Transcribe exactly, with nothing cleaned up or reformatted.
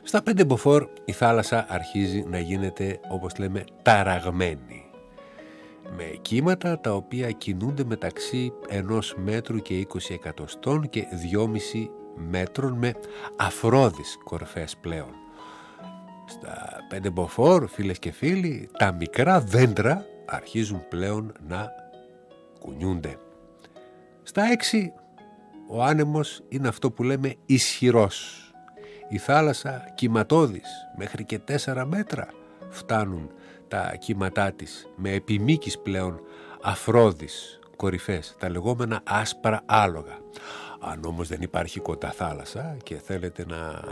Στα πέντε μποφόρ η θάλασσα αρχίζει να γίνεται, όπως λέμε, ταραγμένη, με κύματα τα οποία κινούνται μεταξύ ενός μέτρου και είκοσι εκατοστών και δυόμισι μέτρων, με αφρόδεις κορφές πλέον. Στα πέντε μποφόρ, φίλες και φίλοι, τα μικρά δέντρα αρχίζουν πλέον να κουνιούνται. Στα έξι ο άνεμος είναι αυτό που λέμε ισχυρός. Η θάλασσα κυματώδης, μέχρι και τέσσερα μέτρα φτάνουν τα κύματά της, με επιμήκης πλέον αφρόδης κορυφές, τα λεγόμενα άσπρα άλογα. Αν όμως δεν υπάρχει κοντά θάλασσα και θέλετε να